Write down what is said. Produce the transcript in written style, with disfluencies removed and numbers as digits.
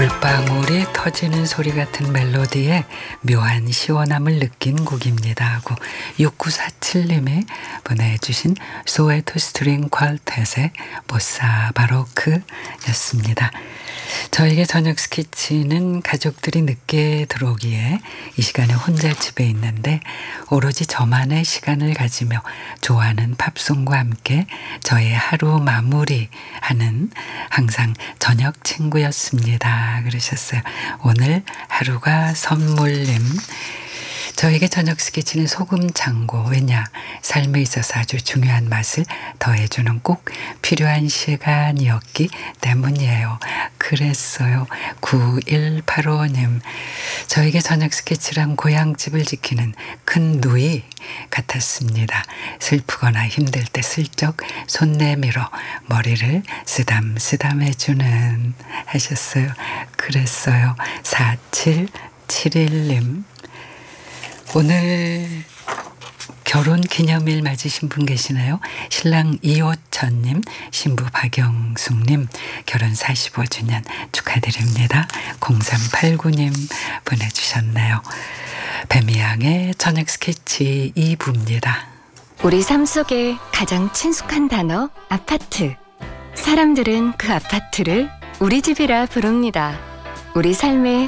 물방울이 터지는 소리 같은 멜로디에 묘한 시원함을 느낀 곡입니다 하고 6947님이 보내주신 소웨토 스트링 퀄텟의 보사 바로크였습니다. 저에게 저녁 스케치는 가족들이 늦게 들어오기에 이 시간에 혼자 집에 있는데 오로지 저만의 시간을 가지며 좋아하는 팝송과 함께 저의 하루 마무리하는 항상 저녁 친구였습니다. 그러셨어요. 오늘 하루가 선물님. 저에게 저녁 스케치는 소금 창고. 왜냐? 삶에 있어서 아주 중요한 맛을 더해주는 꼭 필요한 시간이었기 때문이에요. 그랬어요. 9185님. 저에게 저녁 스케치란 고향집을 지키는 큰 누이 같았습니다. 슬프거나 힘들 때 슬쩍 손 내밀어 머리를 쓰담쓰담 해주는 하셨어요. 그랬어요. 4771님. 오늘 결혼 기념일 맞으신 분 계시나요? 신랑 이호천님, 신부 박영숙님 결혼 45주년 축하드립니다. 0389님 보내주셨네요. 배미양의 저녁 스케치 2부입니다. 우리 삶 속에 가장 친숙한 단어 아파트. 사람들은 그 아파트를 우리 집이라 부릅니다. 우리 삶의